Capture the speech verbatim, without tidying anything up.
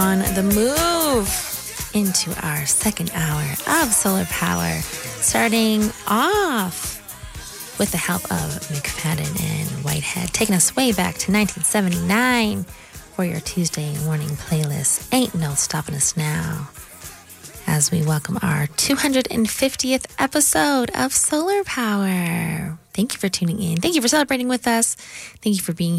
on the move into our second hour of Solar Power, starting off with the help of McFadden and Whitehead, taking us way back to nineteen seventy-nine for your Tuesday morning playlist. Ain't no stopping us now, as we welcome our two hundred fiftieth episode of Solar Power. Thank you for tuning in. Thank you for celebrating with us. Thank you for being